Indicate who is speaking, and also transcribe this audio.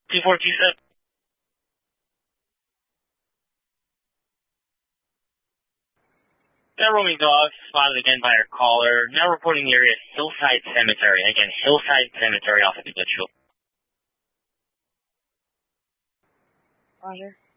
Speaker 1: 2427. Now roaming dog, spotted again by our caller. Now reporting the area Hillside Cemetery. Again, Hillside Cemetery off of the Litchfield.
Speaker 2: Roger.